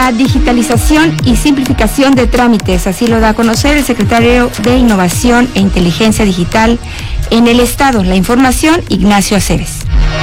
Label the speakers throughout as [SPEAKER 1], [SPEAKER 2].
[SPEAKER 1] la digitalización y simplificación de trámites. Así lo da a conocer el secretario de Innovación e Inteligencia Digital en el Estado. La información, Ignacio Aceves.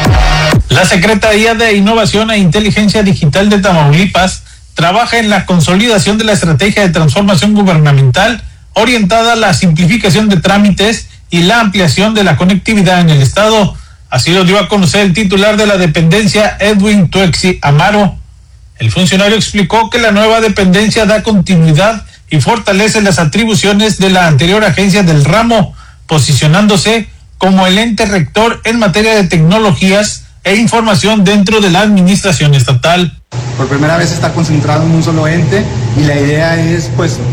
[SPEAKER 2] La Secretaría de Innovación e Inteligencia Digital de Tamaulipas trabaja en la consolidación de la estrategia de transformación gubernamental orientada a la simplificación de trámites y la ampliación de la conectividad en el Estado. Así lo dio a conocer el titular de la dependencia, Edwin Tuexi Amaro. El funcionario explicó que la nueva dependencia da continuidad y fortalece las atribuciones de la anterior agencia del ramo, posicionándose como el ente rector en materia de tecnologías e información dentro de la administración estatal.
[SPEAKER 3] Por primera vez está concentrado en un solo ente y la idea es,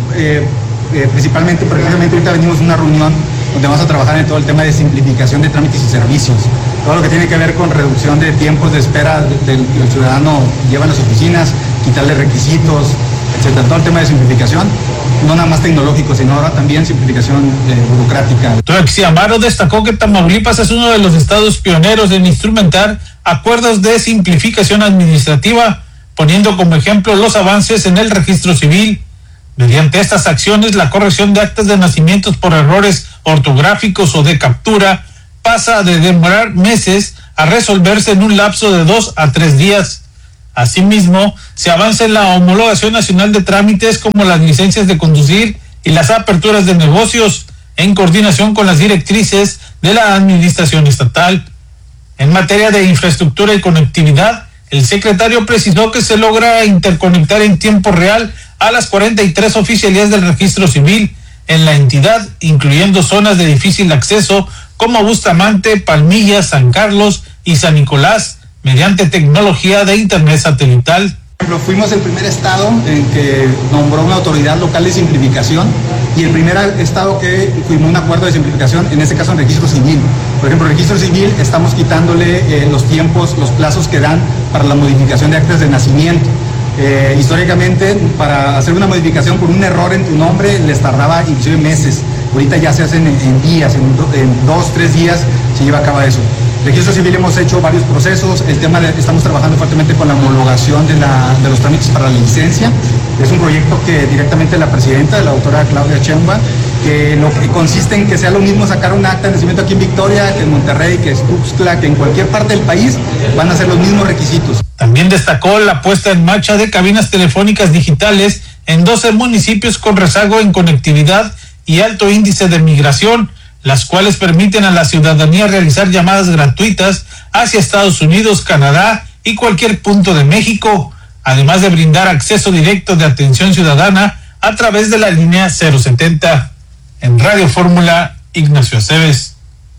[SPEAKER 3] principalmente, precisamente ahorita venimos a una reunión donde vamos a trabajar en todo el tema de simplificación de trámites y servicios. Todo lo que tiene que ver con reducción de tiempos de espera del ciudadano lleva a las oficinas, quitarle requisitos, etcétera. Todo el tema de simplificación, no nada más tecnológico, sino ahora también simplificación burocrática.
[SPEAKER 2] Tuexi Amaro destacó que Tamaulipas es uno de los estados pioneros en instrumentar acuerdos de simplificación administrativa, poniendo como ejemplo los avances en el registro civil. Mediante estas acciones, la corrección de actas de nacimientos por errores ortográficos o de captura pasa de demorar meses a resolverse en un lapso de 2 a 3 días. Asimismo, se avanza en la homologación nacional de trámites como las licencias de conducir y las aperturas de negocios, en coordinación con las directrices de la administración estatal. En materia de infraestructura y conectividad, el secretario precisó que se logra interconectar en tiempo real a las 43 oficialías del registro civil en la entidad, incluyendo zonas de difícil acceso como Bustamante, Palmilla, San Carlos y San Nicolás, mediante tecnología de internet satelital.
[SPEAKER 3] Fuimos el primer estado en que nombró una autoridad local de simplificación y el primer estado que firmó un acuerdo de simplificación, en este caso en registro civil. Por ejemplo, en registro civil estamos quitándole los tiempos, los plazos que dan para la modificación de actas de nacimiento. Históricamente, para hacer una modificación por un error en tu nombre les tardaba inclusive meses. Ahorita ya se hacen en días, en 2, 3 días se lleva a cabo eso. Registro civil hemos hecho varios procesos, estamos trabajando fuertemente con la homologación de los trámites para la licencia. Es un proyecto que directamente la presidenta, la doctora Claudia Sheinbaum, que lo que consiste en que sea lo mismo sacar un acta de nacimiento aquí en Victoria, que en Monterrey, que en Tuxtla, que en cualquier parte del país, van a ser los mismos requisitos.
[SPEAKER 2] También destacó la puesta en marcha de cabinas telefónicas digitales en 12 municipios con rezago en conectividad y alto índice de migración, las cuales permiten a la ciudadanía realizar llamadas gratuitas hacia Estados Unidos, Canadá y cualquier punto de México, además de brindar acceso directo de atención ciudadana a través de la línea 070. En Radio Fórmula, Ignacio Aceves.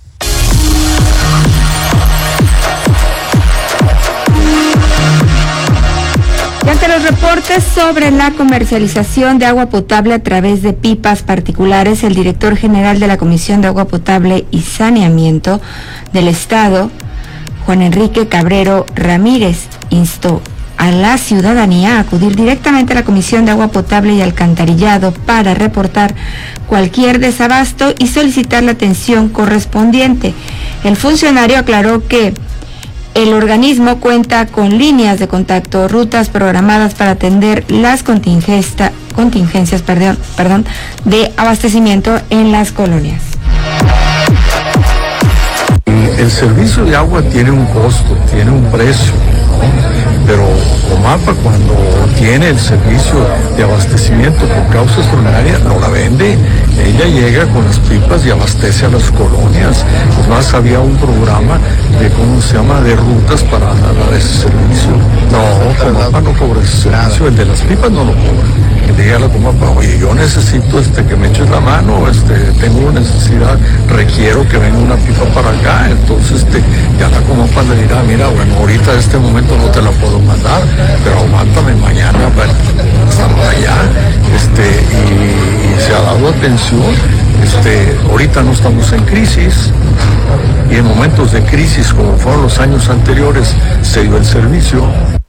[SPEAKER 1] Y ante los reportes sobre la comercialización de agua potable a través de pipas particulares, el director general de la Comisión de Agua Potable y Saneamiento del Estado, Juan Enrique Cabrero Ramírez, instó a la ciudadanía a acudir directamente a la Comisión de Agua Potable y Alcantarillado para reportar cualquier desabasto y solicitar la atención correspondiente. El funcionario aclaró que el organismo cuenta con líneas de contacto, rutas programadas para atender las contingencias de abastecimiento en las colonias.
[SPEAKER 4] El servicio de agua tiene un costo, tiene un precio, ¿no? Pero Comapa, cuando tiene el servicio de abastecimiento por causa extraordinaria, no la vende. Ella llega con las pipas y abastece a las colonias. Es más, había un programa de rutas para dar ese servicio. No, Comapa no cobra ese servicio, el de las pipas no lo cobra. Que diga la Comapa, oye, yo necesito que me eches la mano, tengo necesidad, requiero que venga una pipa para acá, entonces ya la Comapa le dirá, mira, bueno, ahorita en este momento no te la puedo mandar, pero aguántame mañana, bueno, estamos allá, y se ha dado atención, ahorita no estamos en crisis, y en momentos de crisis como fueron los años anteriores se dio el servicio.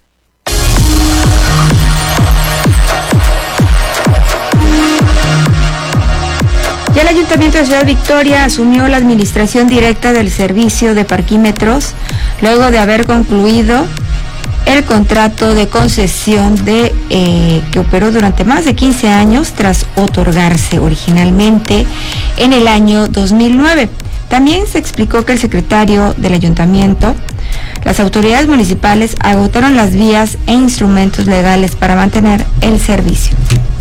[SPEAKER 1] Ya el Ayuntamiento de Ciudad Victoria asumió la administración directa del servicio de parquímetros luego de haber concluido el contrato de concesión que operó durante más de 15 años tras otorgarse originalmente en el año 2009. También se explicó que el secretario del ayuntamiento, las autoridades municipales agotaron las vías e instrumentos legales para mantener el servicio.